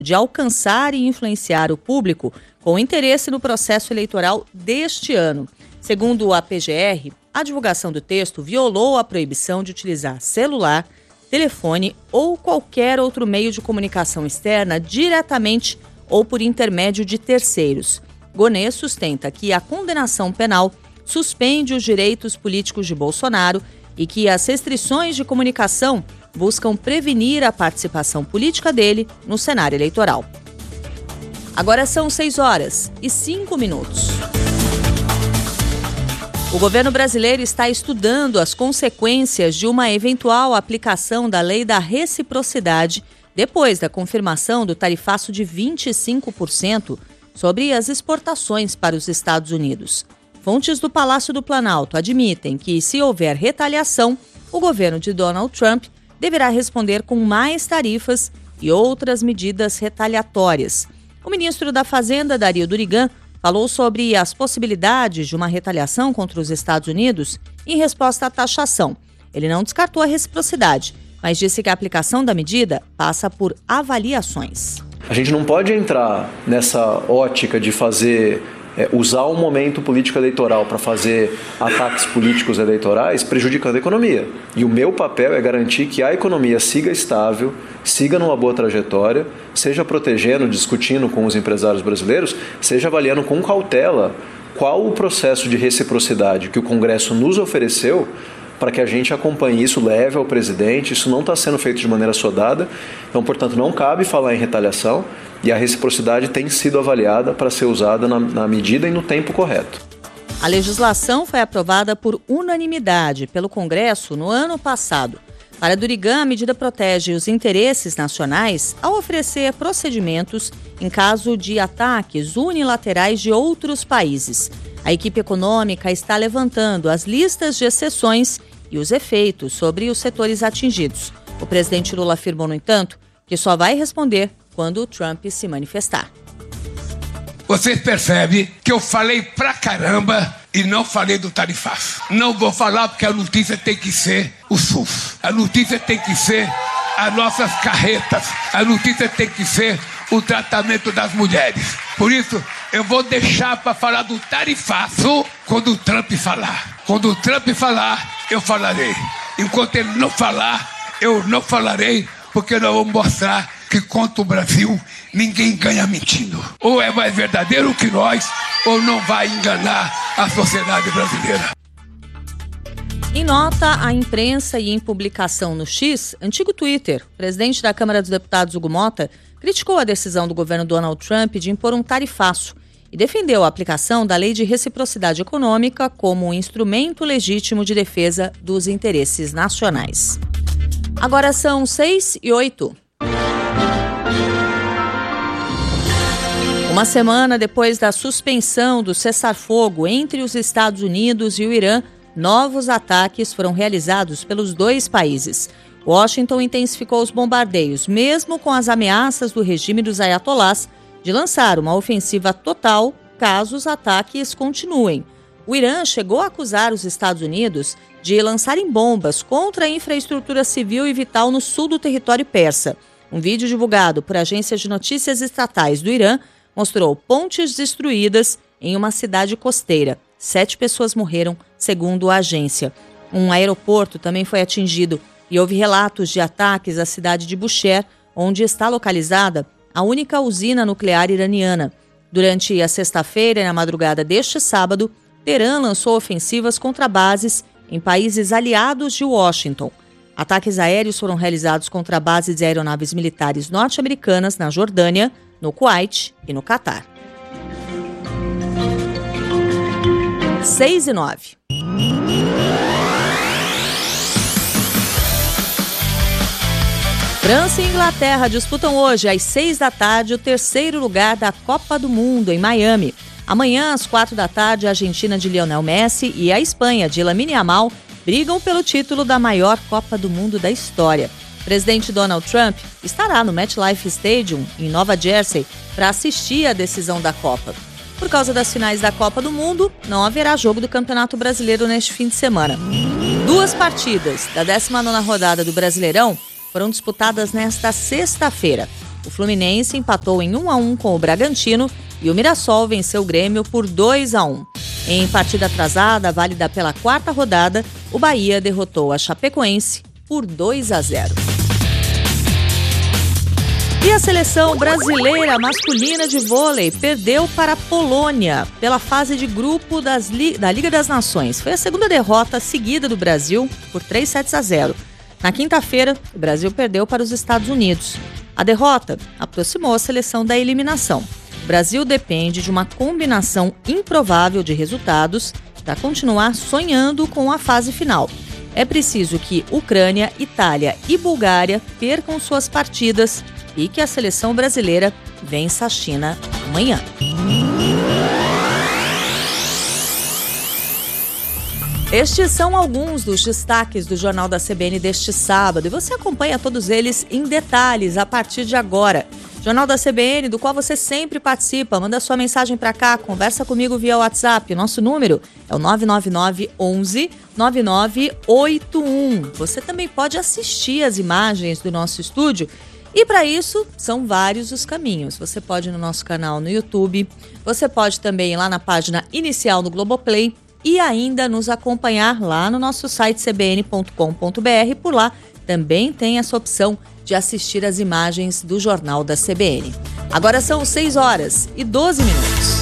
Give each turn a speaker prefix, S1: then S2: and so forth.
S1: de alcançar e influenciar o público com interesse no processo eleitoral deste ano. Segundo a PGR, a divulgação do texto violou a proibição de utilizar celular, telefone ou qualquer outro meio de comunicação externa diretamente ou por intermédio de terceiros. Gonê sustenta que a condenação penal suspende os direitos políticos de Bolsonaro e que as restrições de comunicação buscam prevenir a participação política dele no cenário eleitoral. Agora são 6h05. O governo brasileiro está estudando as consequências de uma eventual aplicação da lei da reciprocidade depois da confirmação do tarifaço de 25% sobre as exportações para os Estados Unidos. Fontes do Palácio do Planalto admitem que, se houver retaliação, o governo de Donald Trump deverá responder com mais tarifas e outras medidas retaliatórias. O ministro da Fazenda, Dario Durigan, falou sobre as possibilidades de uma retaliação contra os Estados Unidos em resposta à taxação. Ele não descartou a reciprocidade, mas disse que a aplicação da medida passa por avaliações.
S2: A gente não pode entrar nessa ótica de usar o momento político eleitoral para fazer ataques políticos eleitorais prejudicando a economia. E o meu papel é garantir que a economia siga estável, siga numa boa trajetória, seja protegendo, discutindo com os empresários brasileiros, seja avaliando com cautela qual o processo de reciprocidade que o Congresso nos ofereceu para que a gente acompanhe isso, leve ao presidente. Isso não está sendo feito de maneira sodada, então, portanto, não cabe falar em retaliação e a reciprocidade tem sido avaliada para ser usada na medida e no tempo correto.
S1: A legislação foi aprovada por unanimidade pelo Congresso no ano passado. Para Durigan, a medida protege os interesses nacionais ao oferecer procedimentos em caso de ataques unilaterais de outros países. A equipe econômica está levantando as listas de exceções e os efeitos sobre os setores atingidos. O presidente Lula afirmou, no entanto, que só vai responder quando o Trump se manifestar.
S3: Vocês percebem que eu falei pra caramba e não falei do tarifaço. Não vou falar porque a notícia tem que ser o SUS. A notícia tem que ser as nossas carretas. A notícia tem que ser o tratamento das mulheres. Por isso, eu vou deixar para falar do tarifaço quando o Trump falar. Quando o Trump falar, eu falarei. Enquanto ele não falar, eu não falarei, porque nós vamos mostrar que contra o Brasil ninguém ganha mentindo. Ou é mais verdadeiro que nós, ou não vai enganar a sociedade brasileira.
S1: Em nota à imprensa e em publicação no X, antigo Twitter, o presidente da Câmara dos Deputados, Hugo Mota, criticou a decisão do governo Donald Trump de impor um tarifaço e defendeu a aplicação da Lei de Reciprocidade Econômica como um instrumento legítimo de defesa dos interesses nacionais. Agora são 6h08. Uma semana depois da suspensão do cessar-fogo entre os Estados Unidos e o Irã, novos ataques foram realizados pelos dois países. Washington intensificou os bombardeios, mesmo com as ameaças do regime dos ayatolás de lançar uma ofensiva total caso os ataques continuem. O Irã chegou a acusar os Estados Unidos de lançarem bombas contra a infraestrutura civil e vital no sul do território persa. Um vídeo divulgado por agências de notícias estatais do Irã mostrou pontes destruídas em uma cidade costeira. 7 pessoas morreram, segundo a agência. Um aeroporto também foi atingido e houve relatos de ataques à cidade de Bushehr, onde está localizada a única usina nuclear iraniana. Durante a sexta-feira e na madrugada deste sábado, Teherã lançou ofensivas contra bases em países aliados de Washington. Ataques aéreos foram realizados contra bases de aeronaves militares norte-americanas na Jordânia, no Kuwait e no Catar. 6h09. França e Inglaterra disputam hoje, às 6 da tarde, o terceiro lugar da Copa do Mundo, em Miami. Amanhã, às 4 da tarde, a Argentina de Lionel Messi e a Espanha de Lamine Yamal brigam pelo título da maior Copa do Mundo da história. O presidente Donald Trump estará no MetLife Stadium, em Nova Jersey, para assistir à decisão da Copa. Por causa das finais da Copa do Mundo, não haverá jogo do Campeonato Brasileiro neste fim de semana. 2 partidas da 19ª rodada do Brasileirão foram disputadas nesta sexta-feira. O Fluminense empatou em 1-1 com o Bragantino e o Mirassol venceu o Grêmio por 2-1. Em partida atrasada, válida pela 4ª rodada, o Bahia derrotou a Chapecoense por 2-0. E a seleção brasileira masculina de vôlei perdeu para a Polônia pela fase de grupo da Liga das Nações. Foi a segunda derrota seguida do Brasil por 3-0. Na quinta-feira, o Brasil perdeu para os Estados Unidos. A derrota aproximou a seleção da eliminação. O Brasil depende de uma combinação improvável de resultados para continuar sonhando com a fase final. É preciso que Ucrânia, Itália e Bulgária percam suas partidas e que a seleção brasileira vença a China amanhã. Estes são alguns dos destaques do Jornal da CBN deste sábado e você acompanha todos eles em detalhes a partir de agora. Jornal da CBN, do qual você sempre participa, manda sua mensagem para cá, conversa comigo via WhatsApp. Nosso número é o 999 11 9981. Você também pode assistir as imagens do nosso estúdio e para isso são vários os caminhos. Você pode ir no nosso canal no YouTube, você pode também ir lá na página inicial do Globoplay e ainda nos acompanhar lá no nosso site cbn.com.br. Por lá também tem essa opção de assistir as imagens do Jornal da CBN. Agora são 6 horas e 12 minutos.